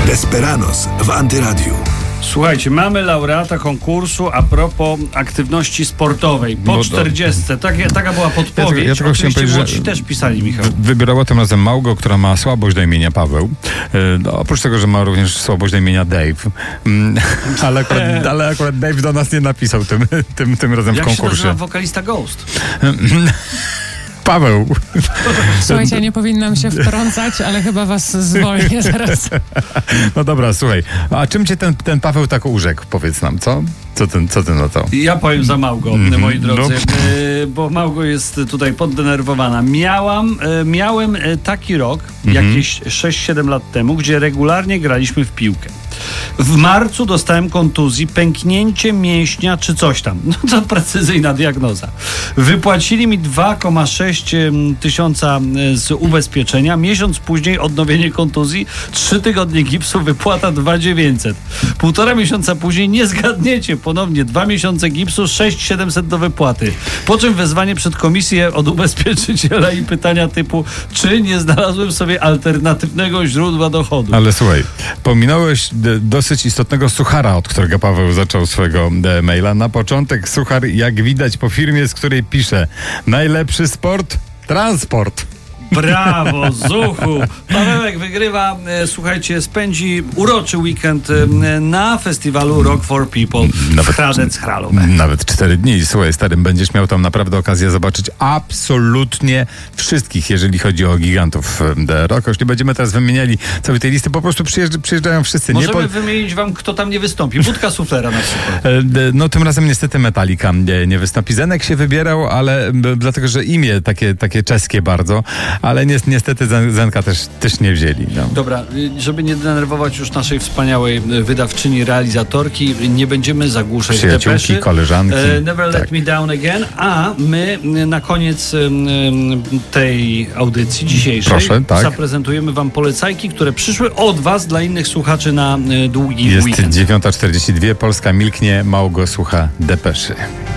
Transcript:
Desperados w Antyradiu. Słuchajcie, mamy laureata konkursu a propos aktywności sportowej. Po 40. Taka była podpowiedź. Ja tylko chciałem powiedzieć, młodsi też pisali, Michał. Wybierała tym razem Małgo, która ma słabość do imienia Paweł. Oprócz tego, że ma również słabość do imienia Dave. Ale akurat Dave do nas nie napisał tym razem w konkursie. Jak się nazywa wokalista Ghost? Paweł. Słuchajcie, nie powinnam się wtrącać, ale chyba was zwolnię zaraz. No dobra, słuchaj. A czym cię ten Paweł tak urzekł? Powiedz nam, co? Co ty na to? Ja powiem za Małgo, moi drodzy, bo Małgo jest tutaj poddenerwowana. Miałem taki rok, jakieś 6-7 lat temu, gdzie regularnie graliśmy w piłkę. W marcu dostałem kontuzji, pęknięcie mięśnia czy coś tam. No to precyzyjna diagnoza. Wypłacili mi 2,6 tysiąca z ubezpieczenia. Miesiąc później odnowienie kontuzji, 3 tygodnie gipsu, wypłata 2,900. 1,5 miesiąca później, nie zgadniecie, ponownie 2 miesiące gipsu, 6,700 do wypłaty. Po czym wezwanie przed komisję od ubezpieczyciela i pytania typu, czy nie znalazłem sobie alternatywnego źródła dochodu. Ale słuchaj, pominąłeś dosyć istotnego suchara, od którego Paweł zaczął swojego maila. Na początek suchar, jak widać po firmie, z której pisze: najlepszy sport? Transport. Brawo, Zuchu! Pawełek wygrywa, słuchajcie, spędzi uroczy weekend na festiwalu Rock for People w Hradec-Králové. Nawet 4 dni. Słuchaj, starym, będziesz miał tam naprawdę okazję zobaczyć absolutnie wszystkich, jeżeli chodzi o gigantów rock. Już nie będziemy teraz wymieniali całej tej listy, po prostu przyjeżdżają wszyscy. Możemy wymienić wam, kto tam nie wystąpi. Budka Suflera na przykład. No tym razem niestety Metallica nie wystąpi. Zenek się wybierał, ale dlatego, że imię takie czeskie bardzo, ale niestety Zenka też nie wzięli. No. Dobra, żeby nie denerwować już naszej wspaniałej wydawczyni, realizatorki, nie będziemy zagłuszać przyjaciółki, depeszy. koleżanki. Never Let Me Down Again, a my na koniec tej audycji dzisiejszej zaprezentujemy wam polecajki, które przyszły od was dla innych słuchaczy na długi weekend. Jest 9:42, Polska milknie, Małgo słucha depeszy.